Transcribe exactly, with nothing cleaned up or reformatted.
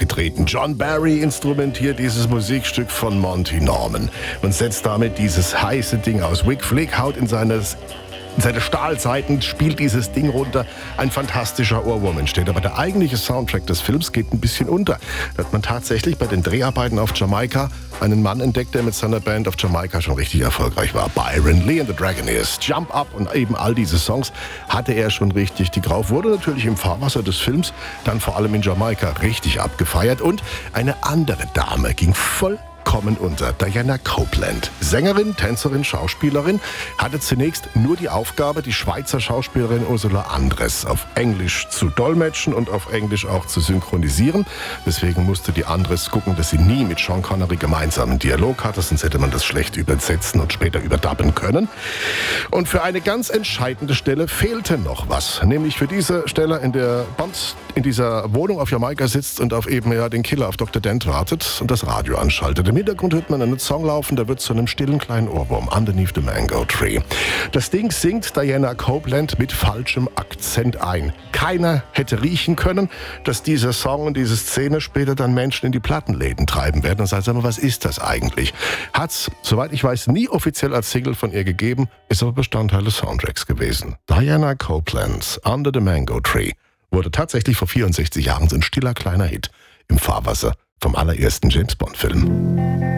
aufgetreten. John Barry instrumentiert dieses Musikstück von Monty Norman und setzt damit dieses heiße Ding aus. Vic Flick haut in seines Seine Stahlseiten, spielt dieses Ding runter. Ein fantastischer Ohrwurm entsteht. Aber der eigentliche Soundtrack des Films geht ein bisschen unter. Da hat man tatsächlich bei den Dreharbeiten auf Jamaika einen Mann entdeckt, der mit seiner Band auf Jamaika schon richtig erfolgreich war. Byron Lee and the Dragonaires, Jump Up und eben all diese Songs hatte er schon richtig die drauf. Wurde natürlich im Fahrwasser des Films dann vor allem in Jamaika richtig abgefeiert. Und eine andere Dame ging voll kommen unter. Diana Copeland. Sängerin, Tänzerin, Schauspielerin, hatte zunächst nur die Aufgabe, die Schweizer Schauspielerin Ursula Andress auf Englisch zu dolmetschen und auf Englisch auch zu synchronisieren. Deswegen musste die Andress gucken, dass sie nie mit Sean Connery gemeinsam einen Dialog hatte, sonst hätte man das schlecht übersetzen und später überdubben können. Und für eine ganz entscheidende Stelle fehlte noch was. Nämlich für diese Stelle, in der Bond in dieser Wohnung auf Jamaika sitzt und auf eben ja den Killer, auf Doktor Dent wartet und das Radio anschaltet. Im Hintergrund hört man einen Song laufen, der wird zu einem stillen kleinen Ohrwurm, Underneath the Mango Tree. Das Ding singt Diana Copeland mit falschem Akzent ein. Keiner hätte riechen können, dass dieser Song und diese Szene später dann Menschen in die Plattenläden treiben werden und sagen, sag mal, was ist das eigentlich? Hat's, soweit ich weiß, nie offiziell als Single von ihr gegeben, ist aber Bestandteil des Soundtracks gewesen. Diana Copeland's Under the Mango Tree wurde tatsächlich vor vierundsechzig Jahren so ein stiller kleiner Hit im Fahrwasser vom allerersten James-Bond-Film.